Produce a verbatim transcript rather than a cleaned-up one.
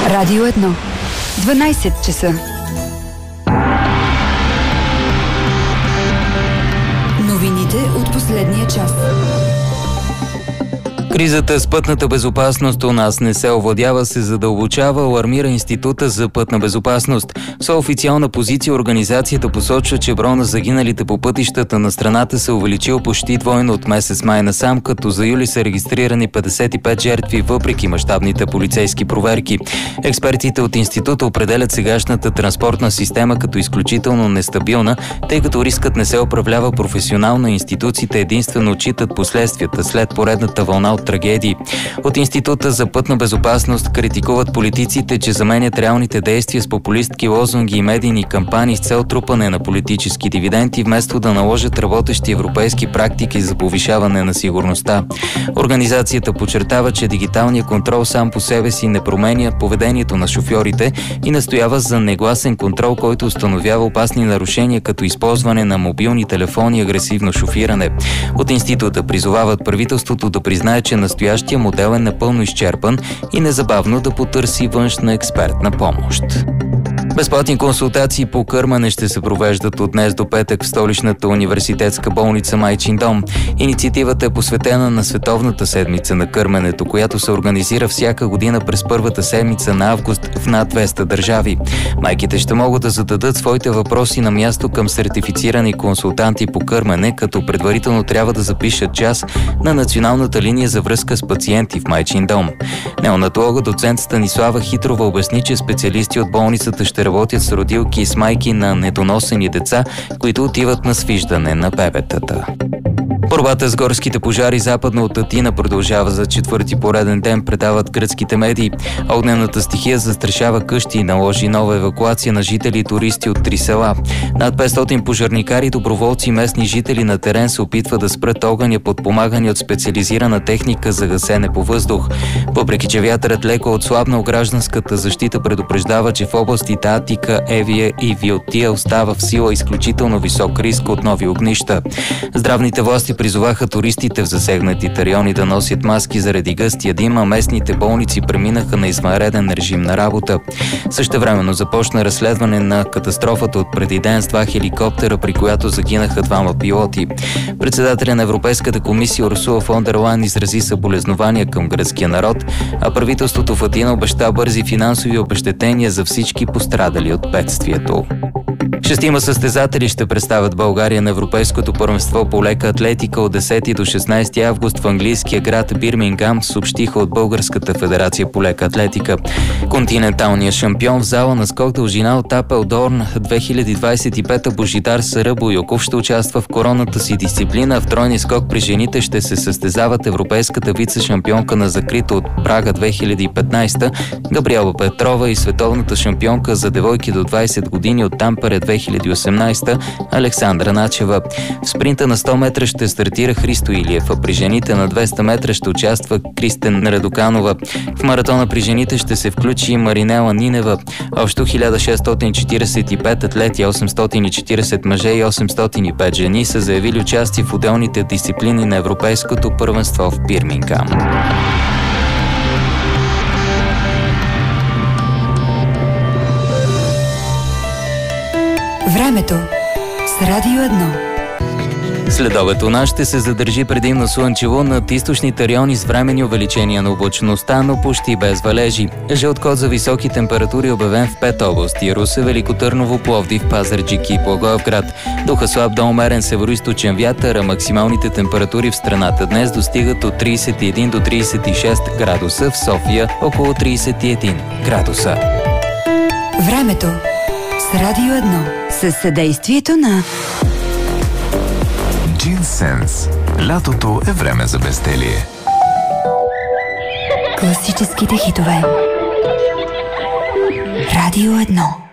Радио едно. дванайсет часа. Новините от последния час. Кризата с пътната безопасност у нас не се овладява, се задълбочава, алармира Института за пътна безопасност. С официална позиция организацията посочва, че броя на загиналите по пътищата на страната се увеличил почти двойно от месец май насам, като за юли са регистрирани петдесет и пет жертви, въпреки мащабните полицейски проверки. Експертите от Института определят сегашната транспортна система като изключително нестабилна, тъй като рискът не се управлява професионално и институциите единствено отчитат последствията след поредната вълна от трагедии. От Института за пътна безопасност критикуват политиците, че заменят реалните действия с популистки лозунги и медийни кампании с цел трупане на политически дивиденти, вместо да наложат работещи европейски практики за повишаване на сигурността. Организацията подчертава, че дигиталният контрол сам по себе си не променя поведението на шофьорите и настоява за негласен контрол, който установява опасни нарушения, като използване на мобилни телефони и агресивно шофиране. От Института призовават правителството да признае, че настоящия модел е напълно изчерпан и незабавно да потърси външна експертна помощ. Безплатни консултации по кърмене ще се провеждат от днес до петък в столичната университетска болница Майчин дом. Инициативата е посветена на Световната седмица на кърменето, която се организира всяка година през първата седмица на август в над двеста държави. Майките ще могат да зададат своите въпроси на място към сертифицирани консултанти по кърмене, като предварително трябва да запишат час на националната линия за връзка с пациенти в Майчин дом. Неонатолога доцент Станислава Хитрова обясни, че специалисти от болницата ще работят с родилки и с майки на недоносени деца, които отиват на свиждане на бебетата. Борбата с горските пожари западно от Атина продължава за четвърти пореден ден, предават гръцките медии. Огнената стихия застрашава къщи и наложи нова евакуация на жители и туристи от три села. Над петстотин пожарникари, доброволци и местни жители на терен се опитват да спрат огъня, подпомагани от специализирана техника за гасене по въздух. Въпреки че вятърът леко отслабнал, гражданската защита предупреждава, че в областите Атика, Евия и Виотия остава в сила изключително висок риск от нови огнища. Здравните власти призоваха туристите в засегнатите райони да носят маски заради гъстия дим, а местните болници преминаха на извънреден режим на работа. Същевременно започна разследване на катастрофата от преди ден с два хеликоптера, при която загинаха двама пилоти. Председателя на Европейската комисия Урсула фон дер Лайен изрази съболезнования към гръцкия народ, а правителството в Атина обеща бързи финансови обезщетения за всички пострадали от бедствието. Шестима състезатели ще представят България на Европейското първенство по лека атлетика от десети до шестнайсети август в английския град Бирмингам, съобщиха от Българската федерация по лека атлетика. Континенталният шампион в зала на скок дължина от Апелдорн две хиляди двайсет и пета Божидар Сара Бойоков ще участва в коронната си дисциплина. В тройния скок при жените ще се състезават европейската вице-шампионка на закрито от Прага две хиляди и петнайсета Габриела Петрова и световната шампионка за девойки до двайсет години от Тампере две хиляди и осемнайсета Александра Начева. В спринта на сто метра ще стартира Христо Илиев, а при жените на двеста метра ще участва Кристен Радоканова. В маратона при жените ще се включи Маринела Нинева. Общо хиляда шестстотин четирийсет и пет атлети, осемстотин и четирийсет мъже и осемстотин и пет жени са заявили участие в отделните дисциплини на Европейското първенство в Бирмингам. Времето с Радио едно. Следобед у нас ще се задържи предимно слънчево, над източните райони с временни увеличения на облачността, но почти без валежи. Жълт код за високи температури обявен в пет области: Русе, Велико Търново, Пловдив, Пазарджик и Благоевград. Духа слаб до умерен североизточен вятър, а максималните температури в страната днес достигат от трийсет и един до трийсет и шест градуса, в София около трийсет и един градуса. Времето с Радио едно. Със съдействието на Джинсенс. Лятото е време за безделие. Класическите хитове. Радио едно.